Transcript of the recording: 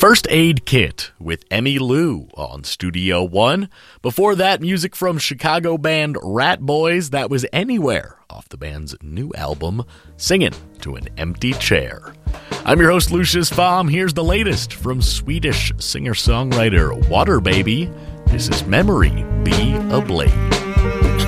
First Aid Kit with Emmy Lou on Studio One. Before that, music from Chicago band Rat Boys. That was Anywhere off the band's new album, Singin' to an Empty Chair. I'm your host, Lucius Baum. Here's the latest from Swedish singer-songwriter Water Baby. This is Memory Be Ablaze.